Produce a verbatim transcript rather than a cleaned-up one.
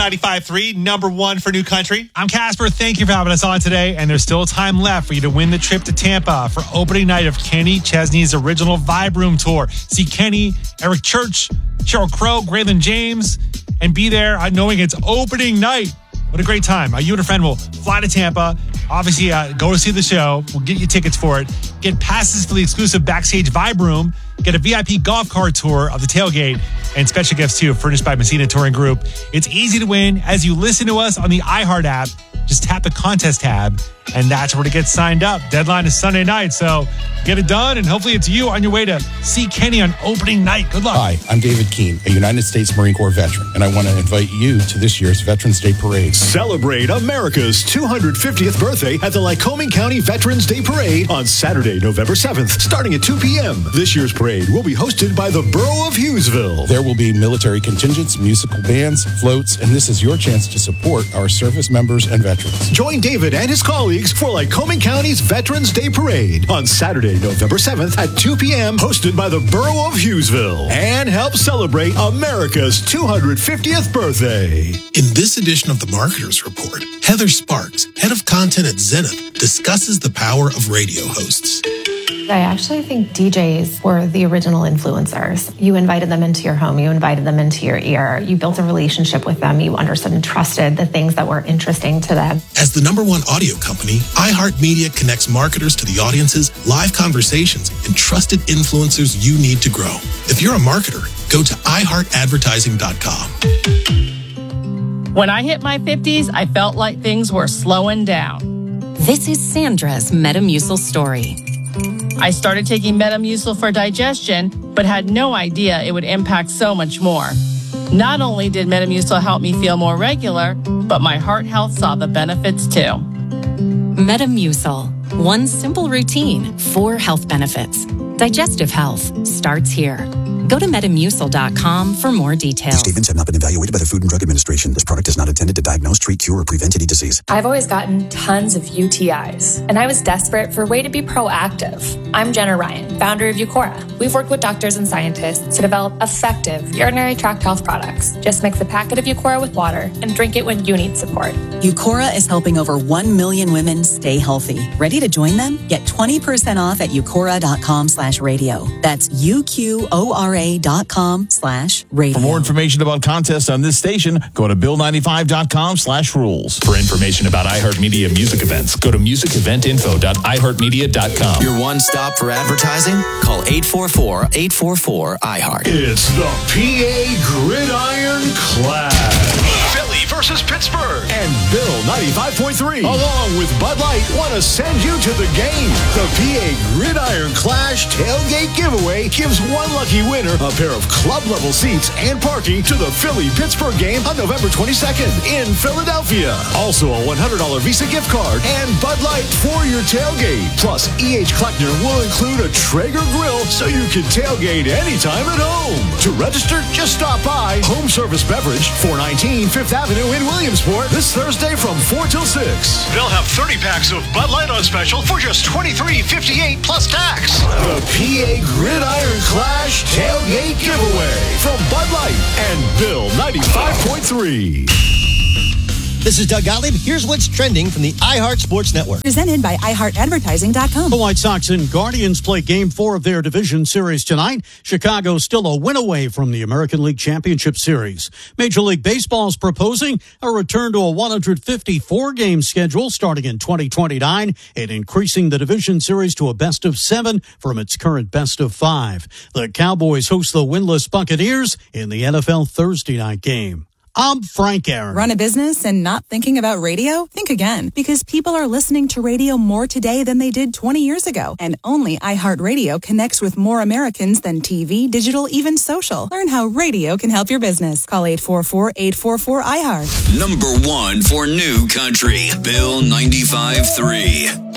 ninety-five point three, number one for New Country. I'm Casper. Thank you for having us on today. And there's still time left for you to win the trip to Tampa for opening night of Kenny Chesney's original Vibe Room Tour. See Kenny, Eric Church, Sheryl Crow, Graydon James, and be there knowing it's opening night. What a great time. Uh, you and a friend will fly to Tampa. Obviously, uh, go to see the show. We'll get you tickets for it. Get passes for the exclusive backstage Vibe Room. Get a V I P golf cart tour of the tailgate and special gifts, too, furnished by Messina Touring Group. It's easy to win as you listen to us on the iHeart app. Just tap the contest tab, and that's where to get signed up. Deadline is Sunday night, so get it done, and hopefully it's you on your way to see Kenny on opening night. Good luck. Hi, I'm David Keene, a United States Marine Corps veteran, and I want to invite you to this year's Veterans Day Parade. Celebrate America's two hundred fiftieth birthday at the Lycoming County Veterans Day Parade on Saturday, November seventh, starting at two p.m. This year's parade will be hosted by the Borough of Hughesville. There will be military contingents, musical bands, floats, and this is your chance to support our service members and veterans. Join David and his colleagues for Lycoming County's Veterans Day Parade on Saturday, November seventh at two p.m. hosted by the Borough of Hughesville, and help celebrate America's two hundred fiftieth birthday. In this edition of the Marketers Report, Heather Sparks, head of content at Zenith, discusses the power of radio hosts. I actually think D Js were the original influencers. You invited them into your home. You invited them into your ear. You built a relationship with them. You understood and trusted the things that were interesting to them. As the number one audio company, iHeartMedia connects marketers to the audiences, live conversations, and trusted influencers you need to grow. If you're a marketer, go to i heart advertising dot com. When I hit my fifties, I felt like things were slowing down. This is Sandra's Metamucil story. I started taking Metamucil for digestion, but had no idea it would impact so much more. Not only did Metamucil help me feel more regular, but my heart health saw the benefits too. Metamucil. One simple routine, four health benefits. Digestive health starts here. Go to metamucil dot com for more details. These statements have not been evaluated by the Food and Drug Administration. This product is not intended to diagnose, treat, cure, or prevent any disease. I've always gotten tons of U T Is, and I was desperate for a way to be proactive. I'm Jenna Ryan, founder of Eucora. We've worked with doctors and scientists to develop effective urinary tract health products. Just mix a packet of Eucora with water and drink it when you need support. Eucora is helping over one million women stay healthy. Ready to join them? Get twenty percent off at eucora dot com slash radio. That's U Q O R A dot com slash radio. For more information about contests on this station, go to bill ninety-five dot com slash rules. For information about iHeartMedia music events, go to music event info dot i heart media dot com. Your one stop for advertising? Call eight four four, eight four four, I heart. It's the P A Gridiron Clash. Philly versus Pittsburgh. And Bill ninety-five point three, along with Bud Light, want to send you to the game. The P A Gridiron Clash tailgate giveaway gives one lucky winner a pair of club-level seats and parking to the Philly-Pittsburgh game on November twenty-second in Philadelphia. Also a one hundred dollars Visa gift card and Bud Light for your tailgate. Plus, E H Kleckner will include a Traeger grill so you can tailgate anytime at home. To register, just stop by Home Service Beverage, four nineteen Fifth Avenue in Williamsport this Thursday from four till six. They'll have thirty packs of Bud Light on special for just twenty-three fifty-eight plus tax. The P A Gridiron Clash tailgate giveaway from Bud Light and Bill ninety-five point three. This is Doug Gottlieb. Here's what's trending from the iHeart Sports Network. Presented by i heart advertising dot com. The White Sox and Guardians play Game four of their division series tonight. Chicago still a win away from the American League Championship Series. Major League Baseball is proposing a return to a one hundred fifty-four game schedule starting in twenty twenty-nine and increasing the division series to a best of seven from its current best of five. The Cowboys host the winless Buccaneers in the N F L Thursday night game. I'm Frank Aaron. Run a business and not thinking about radio? Think again, because people are listening to radio more today than they did twenty years ago. And only iHeartRadio connects with more Americans than T V, digital, even social. Learn how radio can help your business. Call eight four four, eight four four, I heart. Number one for New Country, Bill ninety-five point three.